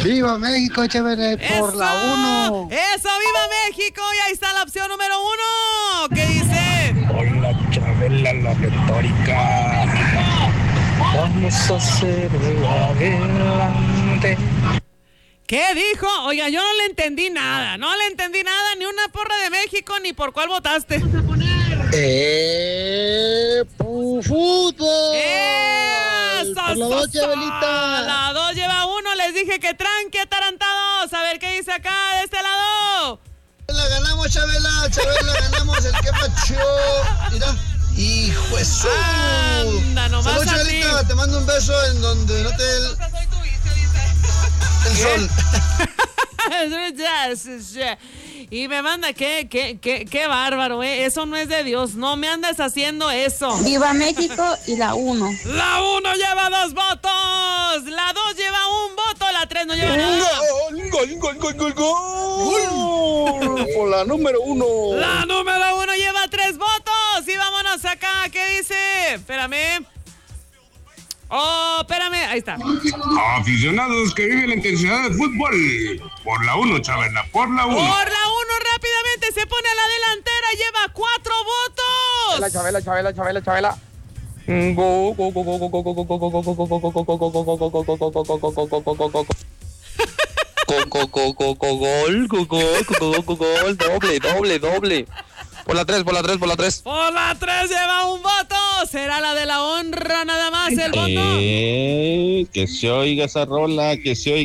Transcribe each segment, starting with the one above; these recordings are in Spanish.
¡Viva México, chévere! ¡Por la 1! ¡Eso, viva México! Y ahí está la opción número 1. ¿Qué dice? Hola, Chabela, la retórica. Vamos a hacer adelante. ¿Qué dijo? Oiga, yo no le entendí nada. No le entendí nada, ni una porra de México, ni por cuál votaste. ¡Fútbol! ¡Eso! La 2, Chabelita. La 2 lleva 1. Les dije que tranqui, atarantados. A ver qué dice acá de este lado. La ganamos, Chabela, ganamos el que pacho. Mira, hijo de su. Anda, nomás Salud, a Chabelita, ti. te mando un beso en donde no te el sol. Y me manda, qué bárbaro, eso no es de Dios, no me andes haciendo eso. Viva México y la 1. La 1 lleva 2 votos, la 2 lleva 1 voto, la 3 no lleva nada. ¡Gol! Por la número 1. La número 1 lleva 3 votos y vámonos acá, ¿qué dice? Espérame. Oh, espérame, ahí está. Aficionados que viven la intensidad del fútbol. Por la 1, Chabela, por la 1. Por la 1 rápidamente se pone a la delantera, lleva 4 votos. Chabela. Gol, doble. Por la 3. Por la 3 lleva 1 voto. Será la de la honra nada más el voto. Que se oiga esa rola,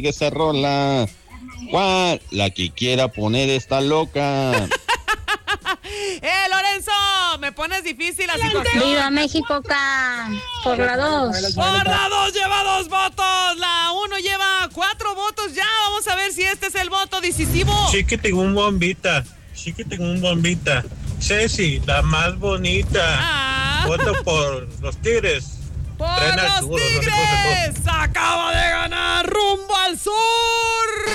¿Cuál? La que quiera poner está loca. Lorenzo, me pones difícil la situación. Viva México acá. Por la 2. Por la 2 lleva 2 votos. La 1 lleva 4 votos ya. Vamos a ver si este es el voto decisivo. Chiquitigumbomita. Ceci, la más bonita. Voto por los Tigres. Por los Tigres. Acaba de ganar Rumbo al Sur.